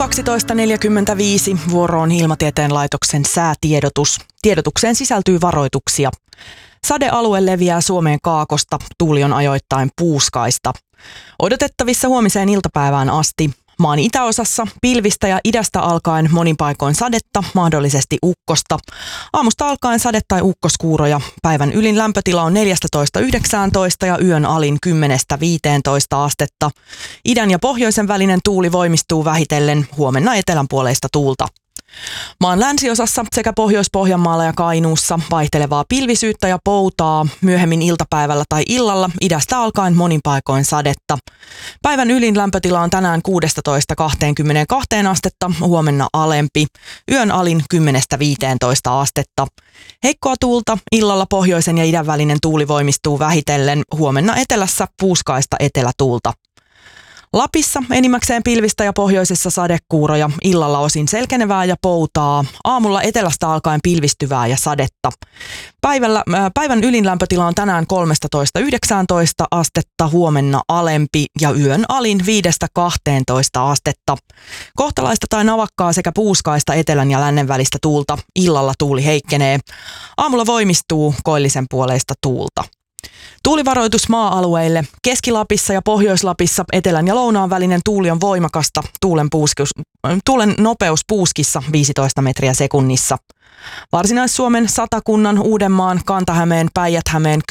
12.45 vuoroon Ilmatieteen laitoksen säätiedotus. Tiedotukseen sisältyy varoituksia. Sadealue leviää Suomeen kaakosta, tuuli on ajoittain puuskaista. Odotettavissa huomiseen iltapäivään asti. Maan itäosassa pilvistä ja idästä alkaen monin paikoin sadetta, mahdollisesti ukkosta. Aamusta alkaen sade- tai ukkoskuuroja. Päivän ylin lämpötila on 14–19 ja yön alin 10–15 astetta. Idän ja pohjoisen välinen tuuli voimistuu vähitellen, huomenna etelänpuoleista tuulta. Maan länsiosassa sekä Pohjois-Pohjanmaalla ja Kainuussa vaihtelevaa pilvisyyttä ja poutaa, myöhemmin iltapäivällä tai illalla idästä alkaen monin paikoin sadetta. Päivän ylin lämpötila on tänään 16–22 astetta, huomenna alempi, yön alin 10–15 astetta. Heikkoa tuulta, illalla pohjoisen ja idän välinen tuuli voimistuu vähitellen, huomenna etelässä puuskaista etelätuulta. Lapissa enimmäkseen pilvistä ja pohjoisessa sadekuuroja, illalla osin selkenevää ja poutaa, aamulla etelästä alkaen pilvistyvää ja sadetta. Päivän ylin lämpötila on tänään 13–19 astetta, huomenna alempi ja yön alin 5–12 astetta. Kohtalaista tai navakkaa sekä puuskaista etelän ja lännen välistä tuulta, illalla tuuli heikkenee. Aamulla voimistuu koillisen puoleista tuulta. Tuulivaroitus maa-alueille. Keski-Lapissa ja Pohjois-Lapissa etelän ja lounaan välinen tuuli on voimakasta. Tuulen nopeus puuskissa 15 metriä sekunnissa. Varsinais-Suomen, Satakunnan, Uudenmaan, Kanta-Hämeen, Päijät-Hämeen,